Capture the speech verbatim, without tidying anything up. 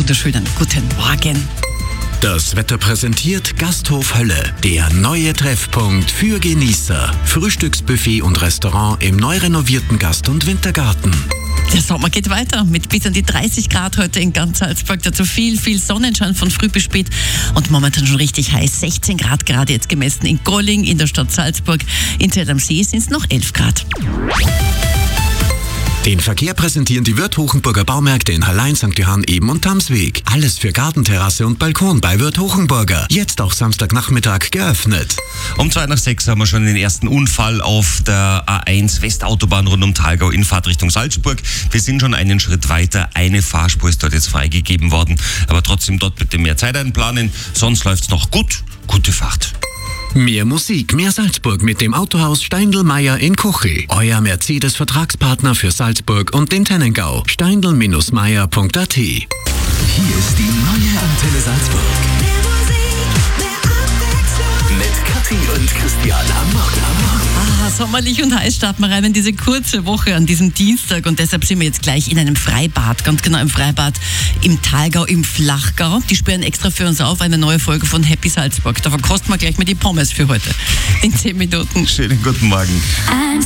wunderschönen guten Morgen. Das Wetter präsentiert Gasthof Hölle, der neue Treffpunkt für Genießer. Frühstücksbuffet und Restaurant im neu renovierten Gast- und Wintergarten. Der Sommer geht weiter mit bis an die dreißig Grad heute in ganz Salzburg. Dazu viel, viel Sonnenschein von früh bis spät und momentan schon richtig heiß. sechzehn Grad gerade jetzt gemessen in Golling, in der Stadt Salzburg. In Zell am See sind es noch elf Grad. Den Verkehr präsentieren die Wirth Hochenburger Baumärkte in Hallein, Sankt Johann, Eben und Tamsweg. Alles für Gartenterrasse und Balkon bei Wirth Hochenburger. Jetzt auch Samstagnachmittag geöffnet. Um zwei nach sechs haben wir schon den ersten Unfall auf der A eins Westautobahn rund um Thalgau in Fahrt Richtung Salzburg. Wir sind schon einen Schritt weiter. Eine Fahrspur ist dort jetzt freigegeben worden. Aber trotzdem dort bitte mehr Zeit einplanen. Sonst läuft's noch gut. Gute Fahrt. Mehr Musik, mehr Salzburg mit dem Autohaus Steindl-Meyer in Kochi. Euer Mercedes-Vertragspartner für Salzburg und den Tennengau. steindl Meyer punkt a t. Hier ist die neue Antenne Salzburg. Mit Kathi und Christian am Morgen. Ah, sommerlich und heiß starten wir rein in diese kurze Woche an diesem Dienstag und deshalb sind wir jetzt gleich in einem Freibad, ganz genau im Freibad im Thalgau, im Flachgau. Die sperren extra für uns auf, eine neue Folge von Happy Salzburg. Da verkosten wir gleich mal die Pommes für heute in zehn Minuten. Schönen guten Morgen.